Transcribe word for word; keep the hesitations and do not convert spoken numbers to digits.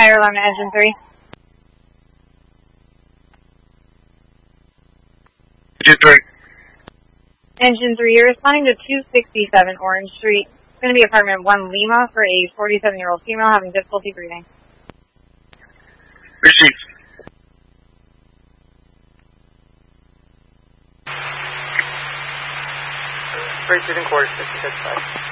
Higher alarm to engine three. Engine three. Engine three, you're responding to two sixty-seven Orange Street. It's going to be apartment one Lima for a forty-seven-year-old female having difficulty breathing. Receive. Proceeding course, fifty-six five.